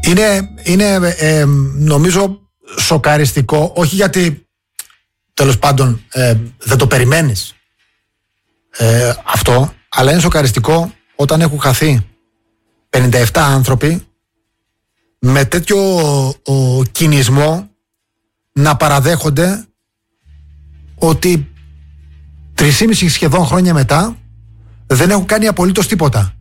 Είναι νομίζω σοκαριστικό, όχι γιατί τέλος πάντων δεν το περιμένεις αυτό, αλλά είναι σοκαριστικό όταν έχουν χαθεί 57 άνθρωποι με τέτοιο κινησμό να παραδέχονται ότι 3,5 σχεδόν χρόνια μετά δεν έχουν κάνει απολύτως τίποτα.